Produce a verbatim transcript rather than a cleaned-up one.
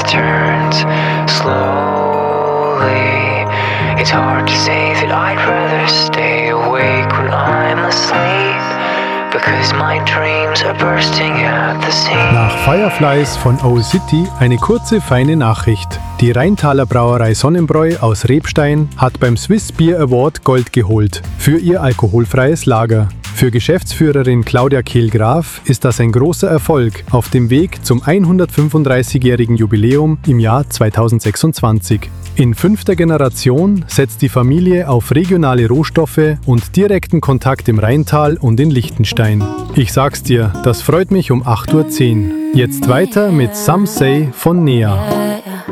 turns slowly. It's hard to say that I'd rather stay awake when I'm asleep, because my dreams are bursting at the seams. Nach Fireflies von Owl City eine kurze, feine Nachricht. Die Rheintaler Brauerei Sonnenbräu aus Rebstein hat beim Swiss Beer Award Gold geholt für ihr alkoholfreies Lager. Für Geschäftsführerin Claudia Kehl-Graf ist das ein großer Erfolg auf dem Weg zum hundertfünfunddreißigjährigen Jubiläum im Jahr zweitausendsechsundzwanzig. In fünfter Generation setzt die Familie auf regionale Rohstoffe und direkten Kontakt im Rheintal und in Liechtenstein. Ich sag's dir, das freut mich um acht Uhr zehn. Jetzt weiter mit Some Say von Nea.